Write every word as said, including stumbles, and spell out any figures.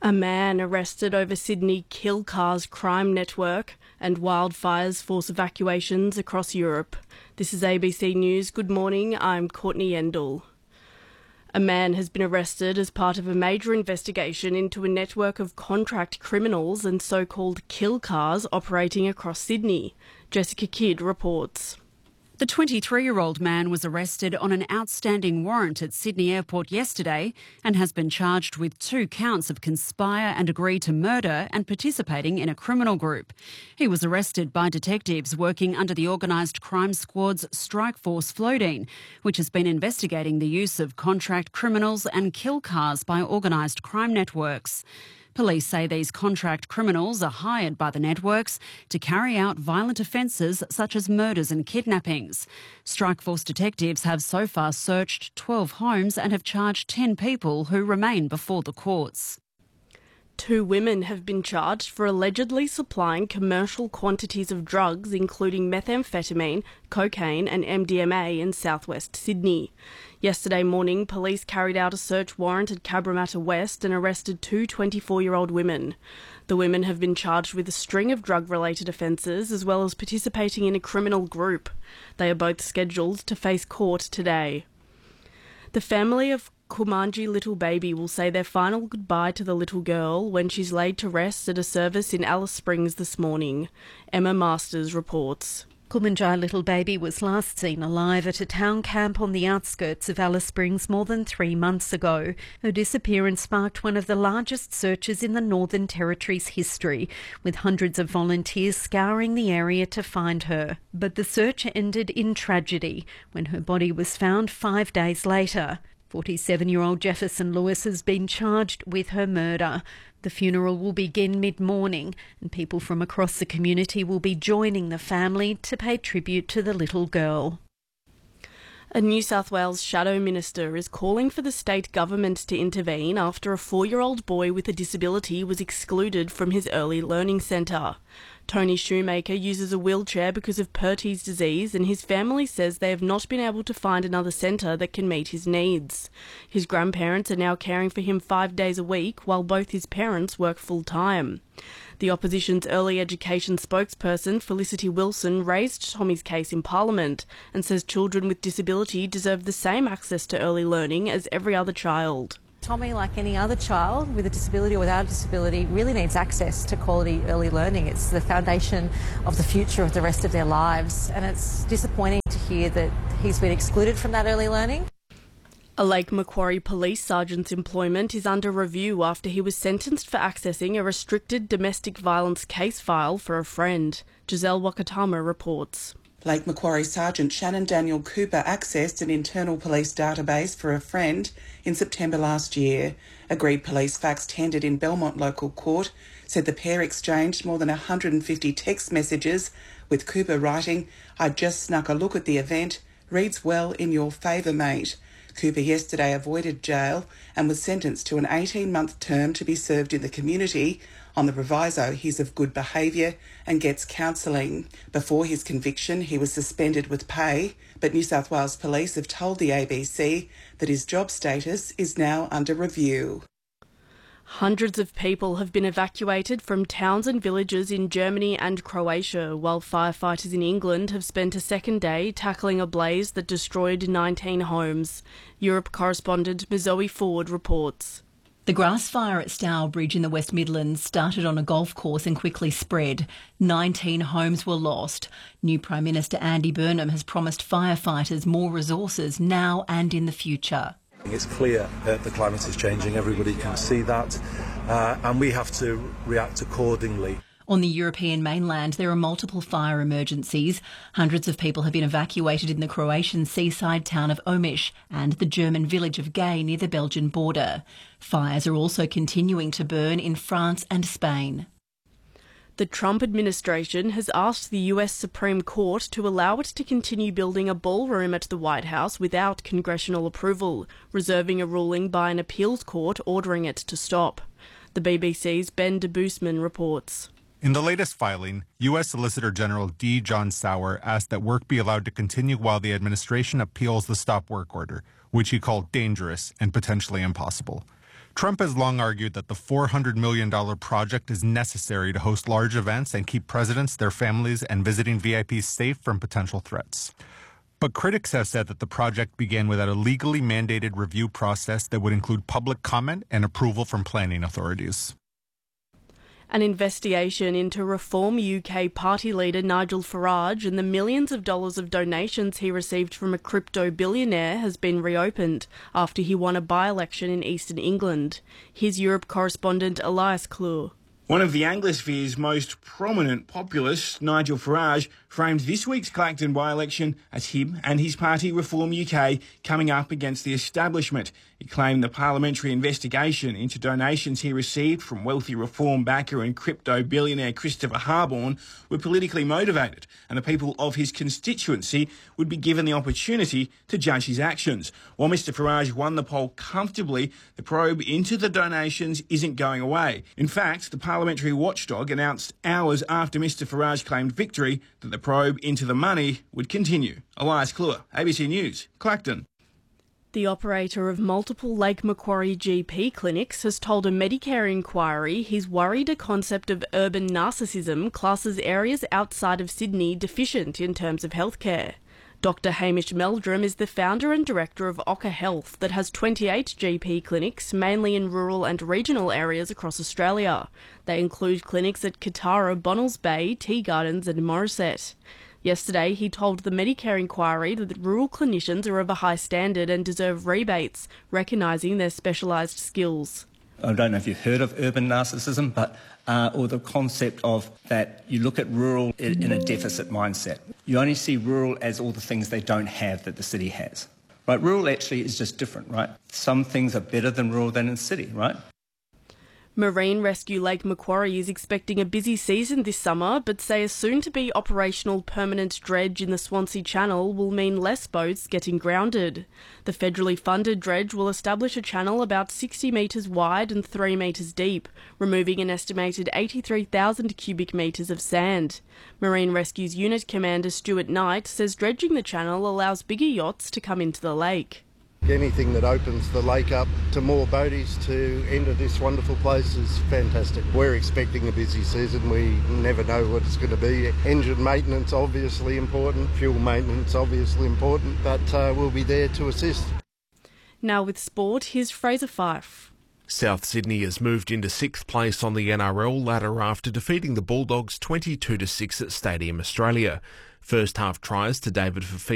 A man arrested over Sydney kill cars crime network and wildfires force evacuations across Europe. This is A B C News. Good morning, I'm Courtney Endell. A man has been arrested as part of a major investigation into a network of contract criminals and so-called kill cars operating across Sydney. Jessica Kidd reports. The twenty-three-year-old man was arrested on an outstanding warrant at Sydney Airport yesterday and has been charged with two counts of conspire and agree to murder and participating in a criminal group. He was arrested by detectives working under the Organised Crime Squad's Strike Force Flodine, which has been investigating the use of contract criminals and kill cars by organised crime networks. Police say these contract criminals are hired by the networks to carry out violent offences such as murders and kidnappings. Strikeforce detectives have so far searched twelve homes and have charged ten people who remain before the courts. Two women have been charged for allegedly supplying commercial quantities of drugs, including methamphetamine, cocaine and M D M A in southwest Sydney. Yesterday morning, police carried out a search warrant at Cabramatta West and arrested two twenty-four-year-old women. The women have been charged with a string of drug-related offences as well as participating in a criminal group. They are both scheduled to face court today. The family of Kumanji Little Baby will say their final goodbye to the little girl when she's laid to rest at a service in Alice Springs this morning. Emma Masters reports. Kumanji Little Baby was last seen alive at a town camp on the outskirts of Alice Springs more than three months ago. Her disappearance sparked one of the largest searches in the Northern Territory's history, with hundreds of volunteers scouring the area to find her. But the search ended in tragedy when her body was found five days later. forty-seven-year-old Jefferson Lewis has been charged with her murder. The funeral will begin mid-morning and people from across the community will be joining the family to pay tribute to the little girl. A New South Wales shadow minister is calling for the state government to intervene after a four-year-old boy with a disability was excluded from his early learning centre. Tony Shoemaker uses a wheelchair because of Perthes disease and his family says they have not been able to find another centre that can meet his needs. His grandparents are now caring for him five days a week while both his parents work full-time. The opposition's early education spokesperson, Felicity Wilson, raised Tommy's case in Parliament and says children with disability deserve the same access to early learning as every other child. Tommy, like any other child with a disability or without a disability, really needs access to quality early learning. It's the foundation of the future of the rest of their lives, and it's disappointing to hear that he's been excluded from that early learning. A Lake Macquarie police sergeant's employment is under review after he was sentenced for accessing a restricted domestic violence case file for a friend. Giselle Wakatama reports. Lake Macquarie Sergeant Shannon Daniel Cooper accessed an internal police database for a friend in September last year. Agreed police facts tendered in Belmont Local Court said the pair exchanged more than one hundred fifty text messages, with Cooper writing, "I just snuck a look at the event. Reads well in your favour, mate." Cooper yesterday avoided jail and was sentenced to an eighteen-month term to be served in the community on the proviso he's of good behaviour and gets counselling. Before his conviction, he was suspended with pay, but New South Wales Police have told the A B C that his job status is now under review. Hundreds of people have been evacuated from towns and villages in Germany and Croatia, while firefighters in England have spent a second day tackling a blaze that destroyed nineteen homes. Europe correspondent Zoe Ford reports. The grass fire at Stourbridge in the West Midlands started on a golf course and quickly spread. nineteen homes were lost. New Prime Minister Andy Burnham has promised firefighters more resources now and in the future. It's clear that the climate is changing, everybody can see that, uh, and we have to react accordingly. On the European mainland, there are multiple fire emergencies. Hundreds of people have been evacuated in the Croatian seaside town of Omiš and the German village of Gay near the Belgian border. Fires are also continuing to burn in France and Spain. The Trump administration has asked the U S Supreme Court to allow it to continue building a ballroom at the White House without congressional approval, reserving a ruling by an appeals court ordering it to stop. The B B C's Ben de Boosman reports. In the latest filing, U S Solicitor General D. John Sauer asked that work be allowed to continue while the administration appeals the stop work order, which he called dangerous and potentially impossible. Trump has long argued that the four hundred million dollars project is necessary to host large events and keep presidents, their families, and visiting V I Ps safe from potential threats. But critics have said that the project began without a legally mandated review process that would include public comment and approval from planning authorities. An investigation into Reform U K party leader Nigel Farage and the millions of dollars of donations he received from a crypto billionaire has been reopened after he won a by-election in eastern England. Here's Europe correspondent Elias Klur. One of the Anglosphere's most prominent populists, Nigel Farage, framed this week's Clacton by-election as him and his party Reform U K coming up against the establishment. He claimed the parliamentary investigation into donations he received from wealthy Reform backer and crypto billionaire Christopher Harborne were politically motivated, and the people of his constituency would be given the opportunity to judge his actions. While Mr Farage won the poll comfortably, the probe into the donations isn't going away. In fact, the parliamentary watchdog announced hours after Mr Farage claimed victory that the probe into the money would continue. Elias Klur, A B C News, Clacton. The operator of multiple Lake Macquarie G P clinics has told a Medicare inquiry he's worried a concept of urban narcissism classes areas outside of Sydney deficient in terms of healthcare. Doctor Hamish Meldrum is the founder and director of Ocker Health that has twenty-eight G P clinics, mainly in rural and regional areas across Australia. They include clinics at Katara, Bonnells Bay, Tea Gardens and Morisset. Yesterday, he told the Medicare inquiry that rural clinicians are of a high standard and deserve rebates, recognising their specialised skills. I don't know if you've heard of urban narcissism, but uh, or the concept of that you look at rural in, in a deficit mindset. You only see rural as all the things they don't have that the city has. Right? Rural actually is just different, right? Some things are better than rural than in the city, right? Marine Rescue Lake Macquarie is expecting a busy season this summer, but say a soon-to-be operational permanent dredge in the Swansea Channel will mean less boats getting grounded. The federally funded dredge will establish a channel about sixty metres wide and three metres deep, removing an estimated eighty-three thousand cubic metres of sand. Marine Rescue's Unit Commander Stuart Knight says dredging the channel allows bigger yachts to come into the lake. Anything that opens the lake up to more boaties to enter this wonderful place is fantastic. We're expecting a busy season. We never know what it's going to be. Engine maintenance obviously important, fuel maintenance obviously important, but uh, we'll be there to assist. Now with sport, here's Fraser Fife. South Sydney has moved into sixth place on the N R L ladder after defeating the Bulldogs twenty-two to six at Stadium Australia. First half tries to David Fafita